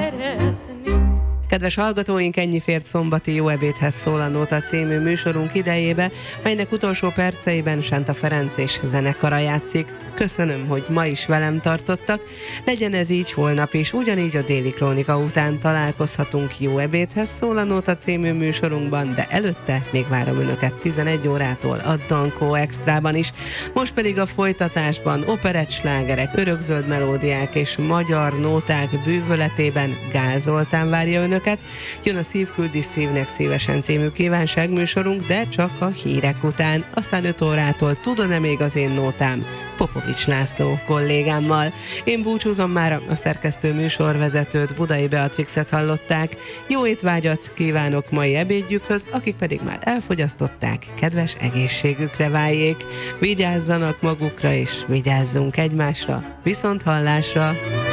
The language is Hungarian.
Kedves hallgatóink, ennyi fért szombati Jó ebédhez szól a Nóta című műsorunk idejébe, melynek utolsó perceiben Sánta Ferenc és zenekara játszik. Köszönöm, hogy ma is velem tartottak. Legyen ez így holnap is, ugyanígy a Déli Krónika után találkozhatunk Jó ebédhez szól a Nóta című műsorunkban, de előtte még várom Önöket 11 órától a Dankó Extrában is. Most pedig a folytatásban operett slágerek, örökzöld melódiák és magyar nóták bűvöletében Gál Zoltán várja Önöket. Jön a Szív küldi szívnek szívesen című kívánságműsorunk, de csak a hírek után. Aztán 5 órától Tudod-e még az én nótám? Popovics László kollégámmal. Én búcsúzom már, a szerkesztő műsorvezetőt, Budai Beatrixet hallották. Jó étvágyat kívánok mai ebédjükhöz, akik pedig már elfogyasztották, kedves egészségükre váljék. Vigyázzanak magukra és vigyázzunk egymásra. Viszont hallásra!